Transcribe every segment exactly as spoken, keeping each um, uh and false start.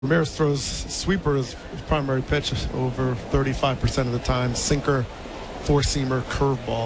Ramirez throws sweeper as his primary pitch over thirty-five percent of the time. Sinker, four-seamer, curveball.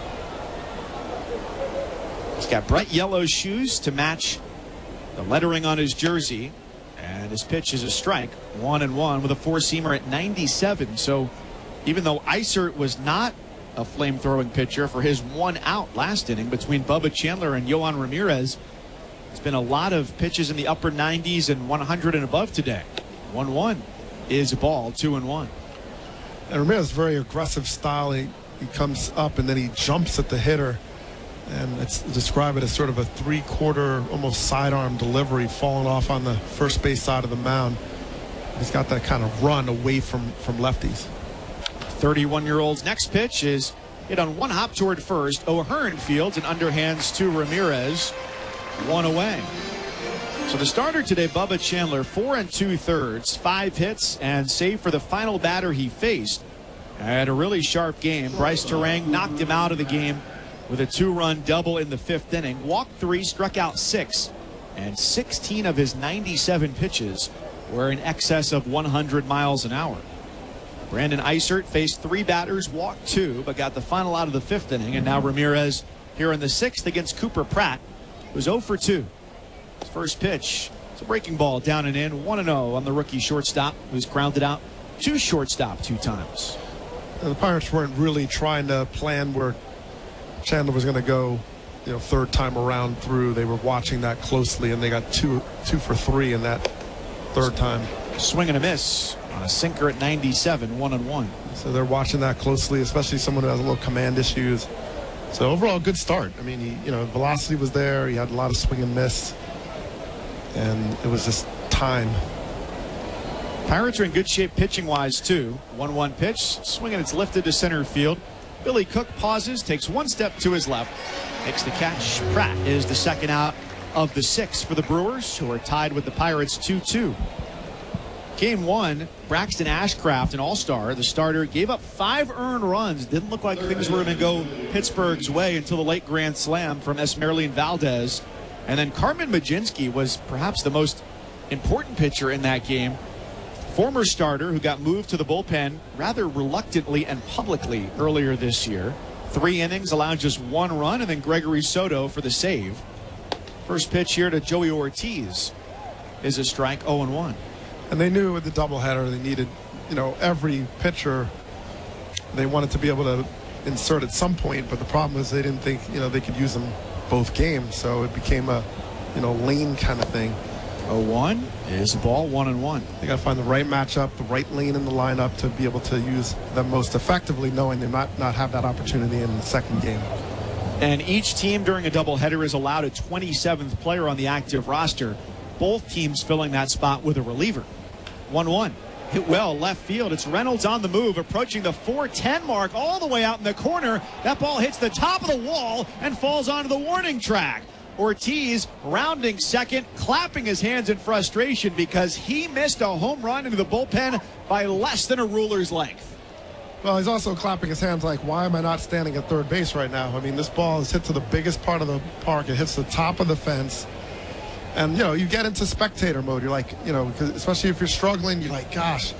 He's got bright yellow shoes to match the lettering on his jersey. And his pitch is a strike. One and one with a four-seamer at ninety-seven. So even though Isert was not a flame-throwing pitcher for his one out last inning between Bubba Chandler and Yohan Ramirez, there's been a lot of pitches in the upper nineties and one hundred and above today. one one is a ball, two and one. And Ramirez, very aggressive style. He, he comes up and then he jumps at the hitter. And it's describe it as sort of a three-quarter, almost sidearm delivery, falling off on the first base side of the mound. He's got that kind of run away from, from lefties. thirty-one-year-old's next pitch is hit on one hop toward first. O'Hearn fields and underhands to Ramirez. One away. So the starter today, Bubba Chandler, four and two-thirds, five hits, and save for the final batter he faced. Had a really sharp game. Bryce Turang knocked him out of the game with a two-run double in the fifth inning. Walked three, struck out six, and sixteen of his ninety-seven pitches were in excess of one hundred miles an hour. Brandon Isert faced three batters, walked two, but got the final out of the fifth inning. And now Ramirez here in the sixth against Cooper Pratt, who's oh for two. His first pitch, it's a breaking ball down and in, one and oh on the rookie shortstop, who's grounded out to shortstop two times. And the Pirates weren't really trying to plan where Chandler was going to go, you know, third time around through. They were watching that closely, and they got two two for three in that third time. Swing and a miss on a sinker at ninety-seven, one and one. So they're watching that closely, especially someone who has a little command issues. So overall, good start. I mean, he, you know, velocity was there. He had a lot of swing and miss, and it was just time. Pirates are in good shape pitching-wise too. one one pitch, swing and it's lifted to center field. Billy Cook pauses, takes one step to his left, makes the catch. Pratt is the second out of the six for the Brewers, who are tied with the Pirates two two. Game one, Braxton Ashcraft, an all-star, the starter, gave up five earned runs. Didn't look like things were going to go Pittsburgh's way until the late grand slam from Esmeralyn Valdez. And then Carmen Mlodzinski was perhaps the most important pitcher in that game. Former starter who got moved to the bullpen rather reluctantly and publicly earlier this year. Three innings, allowed just one run, and then Gregory Soto for the save. First pitch here to Joey Ortiz is a strike, oh and one. And they knew with the doubleheader they needed, you know, every pitcher they wanted to be able to insert at some point, but the problem was they didn't think, you know, they could use them both games, so it became a, you know, lane kind of thing. oh one is a ball, one and one. They got to find the right matchup, the right lane in the lineup to be able to use them most effectively, knowing they might not have that opportunity in the second game. And each team during a doubleheader is allowed a twenty-seventh player on the active roster. Both teams filling that spot with a reliever. one one. Hit well left field. It's Reynolds on the move, approaching the four ten mark, all the way out in the corner. That ball hits the top of the wall and falls onto the warning track. Ortiz rounding second, clapping his hands in frustration because he missed a home run into the bullpen by less than a ruler's length. Well, he's also clapping his hands like, why am I not standing at third base right now? I mean, this ball is hit to the biggest part of the park. It hits the top of the fence. And, you know, you get into spectator mode. You're like, you know, 'cause especially if you're struggling, you're like, gosh.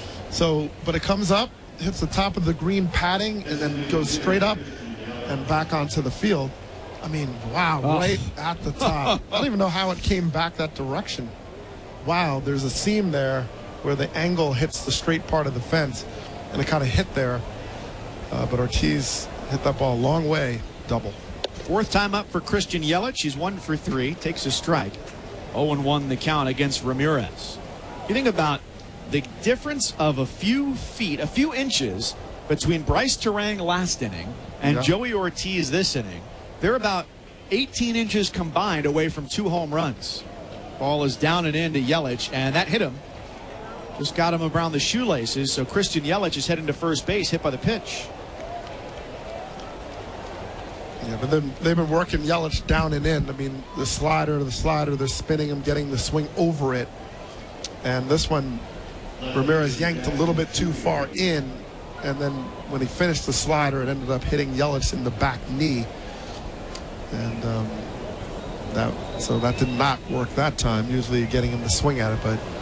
So, but it comes up, hits the top of the green padding, and then goes straight up and back onto the field. I mean, wow, oh. Right at the top. I don't even know how it came back that direction. Wow, there's a seam there where the angle hits the straight part of the fence, and it kind of hit there. Uh, but Ortiz hit that ball a long way, double. Fourth time up for Christian Yelich. He's one for three, takes a strike. oh and one the count against Ramirez. You think about the difference of a few feet, a few inches between Bryce Turang last inning and yeah. Joey Ortiz this inning. They're about eighteen inches combined away from two home runs. Ball is down and in to Yelich, and that hit him. Just got him around the shoelaces, so Christian Yelich is heading to first base, hit by the pitch. Yeah, but then they've been working Yelich down and in. I mean, the slider, the slider, they're spinning him, getting the swing over it. And this one, Ramirez yanked a little bit too far in, and then when he finished the slider, it ended up hitting Yelich in the back knee. And um, that so that did not work that time. Usually getting him to swing at it, but